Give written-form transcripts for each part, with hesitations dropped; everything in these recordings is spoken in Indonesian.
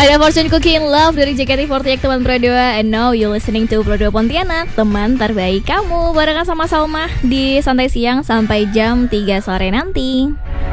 Ada Fortune Cookie in Love dari JKT48 teman Pro 2. And now you listening to Pro 2 Pontianak, teman terbaik kamu. Barengan sama Salma di Santai Siang sampai jam 3 sore nanti.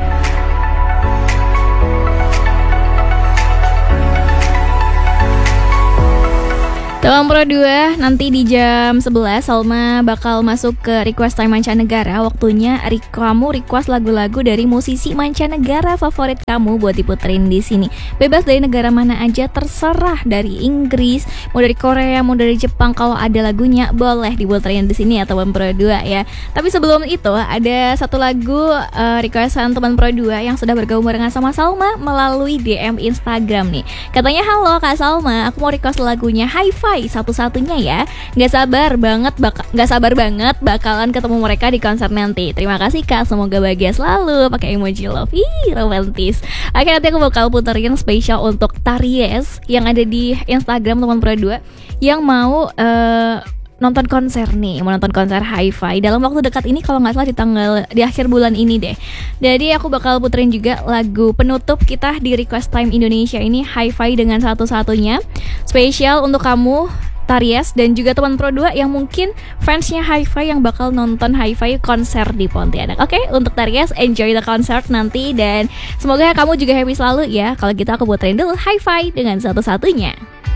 Teman Pro 2, nanti di jam 11 Salma bakal masuk ke request time mancanegara. Waktunya kamu request lagu-lagu dari musisi mancanegara favorit kamu buat diputerin di sini. Bebas dari negara mana aja, terserah, dari Inggris, mau dari Korea, mau dari Jepang. Kalau ada lagunya boleh diputerin di sini ya teman Pro 2 ya. Tapi sebelum itu ada satu lagu requestan teman Pro 2 yang sudah bergabung barengan sama Salma melalui DM Instagram nih. Katanya, "Halo Kak Salma, aku mau request lagunya Hi-Fi satu-satunya ya. Gak sabar banget bakalan ketemu mereka di konser nanti. Terima kasih Kak, semoga bahagia selalu." Pakai emoji love, romantis. Oke, nanti aku bakal puterin spesial untuk Taries yang ada di Instagram teman Pro 2 yang mau nonton konser nih, mau nonton konser Hi-Fi dalam waktu dekat ini, kalau nggak salah di akhir bulan ini deh. Jadi aku bakal puterin juga lagu penutup kita di Request Time Indonesia ini, Hi-Fi dengan satu-satunya, spesial untuk kamu Taries dan juga teman Pro 2 yang mungkin fansnya Hi-Fi yang bakal nonton Hi-Fi konser di Pontianak. Oke, untuk Taries, enjoy the concert nanti dan semoga kamu juga happy selalu ya. Kalau gitu aku puterin dulu Hi-Fi dengan satu-satunya.